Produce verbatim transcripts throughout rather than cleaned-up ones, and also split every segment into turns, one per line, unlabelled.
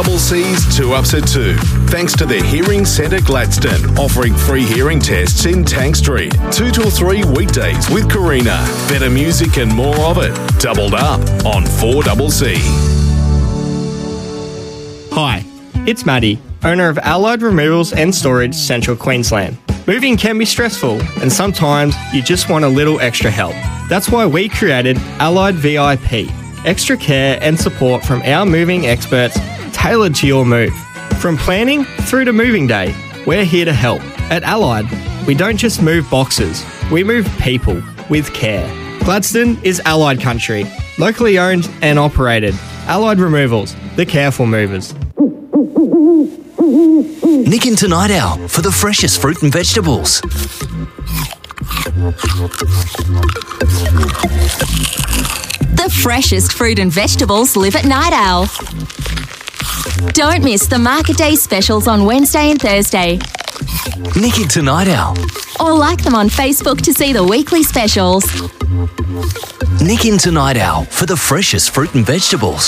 Double C's two ups at two. Thanks to the Hearing Centre Gladstone, offering free hearing tests in Tank Street. two till three weekdays with Karina. Better music and more of it. Doubled up on four Double C.
Hi, it's Maddie, owner of Allied Removals and Storage, Central Queensland. Moving can be stressful, and sometimes you just want a little extra help. That's why we created Allied V I P. Extra care and support from our moving experts tailored to your move. From planning through to moving day, we're here to help. At Allied, we don't just move boxes, we move people with care. Gladstone is Allied country, locally owned and operated. Allied Removals, the careful movers.
Nick into Night Owl for the freshest fruit and vegetables.
The freshest fruit and vegetables live at Night Owl. Don't miss the Market Day specials on Wednesday and Thursday.
Nick into Night Owl.
Or like them on Facebook to see the weekly specials.
Nick into Night Owl for the freshest fruit and vegetables.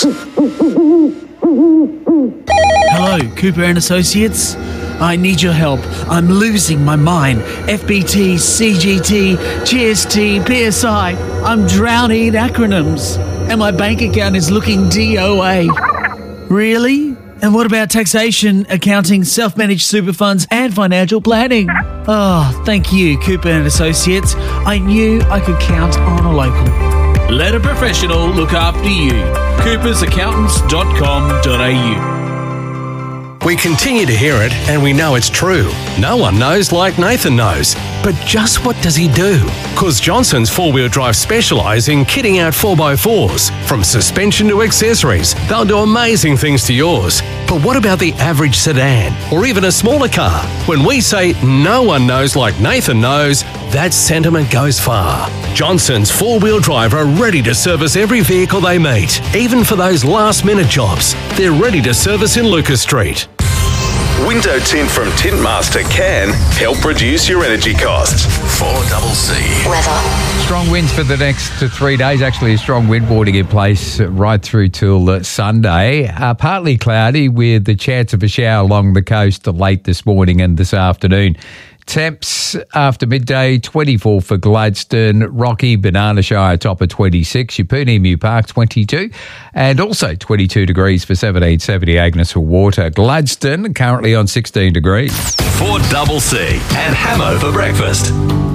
Hello, Cooper and Associates. I need your help. I'm losing my mind. F B T, C G T, G S T, P S I. I'm drowning in acronyms. And my bank account is looking D O A. Really? And what about taxation, accounting, self-managed super funds and financial planning? Oh, thank you, Cooper and Associates. I knew I could count on a local. Let a professional look after you. coopers accountants dot com dot a u.
We continue to hear it, and we know it's true. No one knows like Nathan knows. But just what does he do? Because Johnson's four-wheel drive specialise in kitting out four by fours. From suspension to accessories, they'll do amazing things to yours. But what about the average sedan, or even a smaller car? When we say no one knows like Nathan knows, that sentiment goes far. Johnson's four-wheel drive are ready to service every vehicle they meet, even for those last-minute jobs. They're ready to service in Lucas Street.
Window tint from Tintmaster can help reduce your energy costs.
four Double C.
Weather. Strong winds for the next three days. Actually, a strong wind warning in place right through till uh, Sunday. Uh, partly cloudy with the chance of a shower along the coast late this morning and this afternoon. Temps after midday, twenty-four for Gladstone, Rocky, Banana Shire, top of twenty-six, Yeppoonee Emu Park, twenty-two, and also twenty-two degrees for seventeen seventy Agnes for Water. Gladstone currently on sixteen degrees.
four Double C and Hamo for breakfast.